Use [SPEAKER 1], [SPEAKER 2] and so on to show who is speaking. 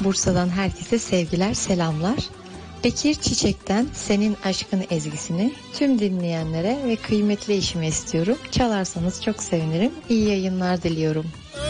[SPEAKER 1] Bursa'dan herkese sevgiler, selamlar. Bekir Çiçek'ten Senin Aşkın ezgisini tüm dinleyenlere ve kıymetli eşime istiyorum. Çalarsanız çok sevinirim. İyi yayınlar diliyorum.